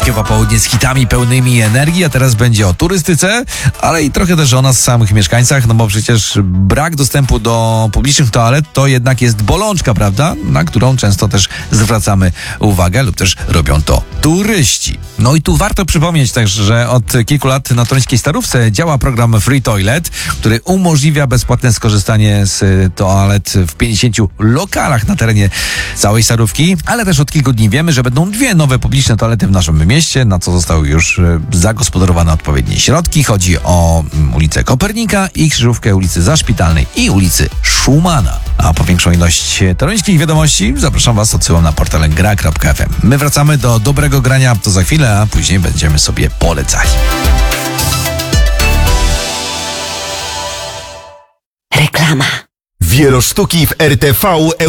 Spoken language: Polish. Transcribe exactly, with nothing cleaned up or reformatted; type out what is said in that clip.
trzecie popołudnie z hitami pełnymi energii, a teraz będzie o turystyce, ale i trochę też o nas samych mieszkańcach, no bo przecież brak dostępu do publicznych toalet to jednak jest bolączka, prawda? Na którą często też zwracamy uwagę lub też robią to turyści. No i tu warto przypomnieć też, że od kilku lat na toruńskiej Starówce działa program Free Toilet, który umożliwia bezpłatne skorzystanie z toalet w pięćdziesięciu lokalach na terenie całej Starówki, ale też od kilku dni wiemy, że będą dwie nowe publiczne toalety w naszym mieście, na co zostały już zagospodarowane odpowiednie środki. Chodzi o ulicę Kopernika i krzyżówkę ulicy Zaszpitalnej i ulicy Schumana. A po większą ilość toruńskich wiadomości zapraszam Was, odsyłam na portal gra kropka f m. My wracamy do dobrego grania, to za chwilę, a później będziemy sobie polecali. Reklama. Wielosztuki w R T V